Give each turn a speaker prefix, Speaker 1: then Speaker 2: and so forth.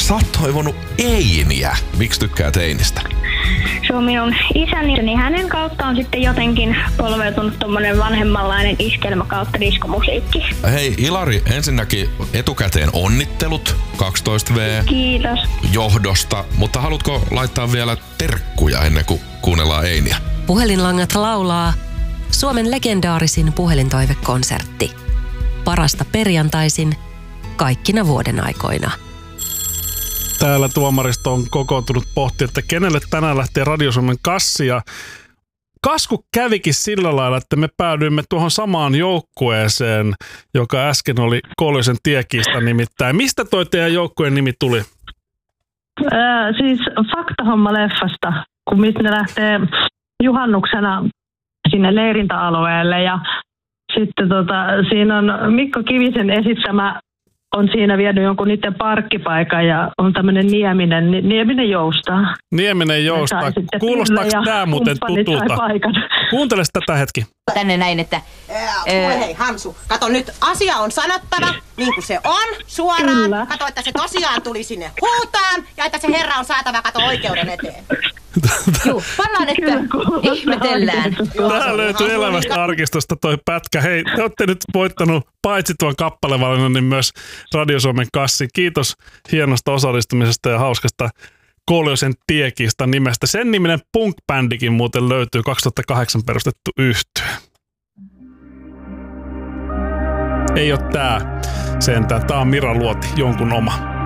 Speaker 1: Sä oot toivonut Einiä. Miksi tykkäät Einistä?
Speaker 2: Se on minun isäni, niin hänen kautta on sitten jotenkin polveutunut tommonen vanhemmanlainen iskelmä kautta diskomusiikki.
Speaker 1: Hei Ilari, ensinnäkin etukäteen onnittelut 12V.
Speaker 2: Kiitos.
Speaker 1: Johdosta, mutta haluatko laittaa vielä terkkuja ennen kuin kuunnellaan Einiä?
Speaker 3: Puhelinlangat laulaa Suomen legendaarisin puhelintoivekonsertti. Parasta perjantaisin kaikkina vuoden aikoina.
Speaker 4: Täällä tuomaristo on kokoontunut pohtia, että kenelle tänään lähtee Radio Suomen kassi. Ja kasku kävikin sillä lailla, että me päädyimme tuohon samaan joukkueeseen, joka äsken oli Kouluisen tiekiista nimittäin. Mistä toi teidän joukkueen nimi tuli?
Speaker 5: Siis Faktahomma-leffasta, kun mistä ne lähtee juhannuksena sinne leirintäalueelle. Ja sitten siinä on Mikko Kivisen esittämä, on siinä vienyt jonkun niiden parkkipaikan ja on tämmöinen Nieminen joustaa.
Speaker 4: Nieminen joustaa. Kuulostaako tämä muuten tutulta? Kuuntele tätä hetki.
Speaker 6: Tänne näin, että...
Speaker 7: Hei Hansu, kato nyt, asia on sanottava niin kuin se on, suoraan. Kyllä. Kato, että se tosiaan tuli sinne huutaan ja että se herra on saatava kato oikeuden eteen.
Speaker 6: Joo, pannaan, että ihmetellään.
Speaker 4: Tää löytyy Elämästä arkistosta toi pätkä. Hei, te olette nyt voittanut paitsi tuon kappalevalinnan, niin myös Radio Suomen kassi. Kiitos hienosta osallistumisesta ja hauskasta Kouluisen tiekiista nimestä. Sen niminen punk-bändikin muuten löytyy, 2008 perustettu yhtye. Ei oo tää sentään. Tää on Mira Luoti, jonkun oma.